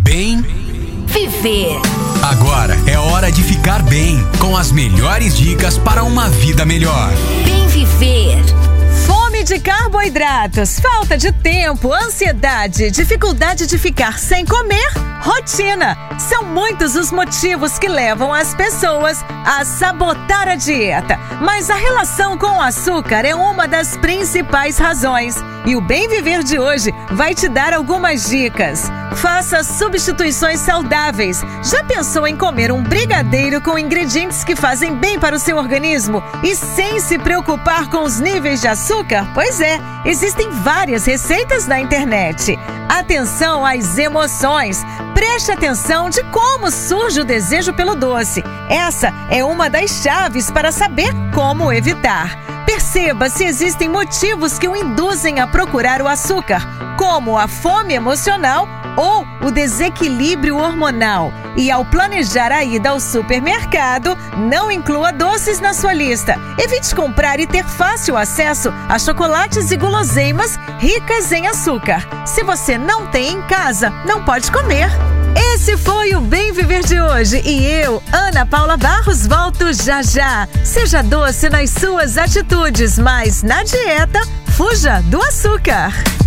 Bem Viver. Agora é hora de ficar bem, com as melhores dicas para uma vida melhor. Bem Viver. Fome de carboidratos, falta de tempo, ansiedade, dificuldade de ficar sem comer, rotina. São muitos os motivos que levam as pessoas a sabotar a dieta. Mas a relação com o açúcar é uma das principais razões. E o Bem Viver de hoje vai te dar algumas dicas. Faça substituições saudáveis. Já pensou em comer um brigadeiro com ingredientes que fazem bem para o seu organismo e sem se preocupar com os níveis de açúcar? Pois é, existem várias receitas na internet. Atenção às emoções. Preste atenção de como surge o desejo pelo doce. Essa é uma das chaves para saber como evitar. Perceba se existem motivos que o induzem a procurar o açúcar, como a fome emocional ou o desequilíbrio hormonal. E ao planejar a ida ao supermercado, não inclua doces na sua lista. Evite comprar e ter fácil acesso a chocolates e guloseimas ricas em açúcar. Se você não tem em casa, não pode comer. Esse foi o Bem Viver de hoje e eu, Ana Paula Barros, volto já já. Seja doce nas suas atitudes, mas na dieta, fuja do açúcar.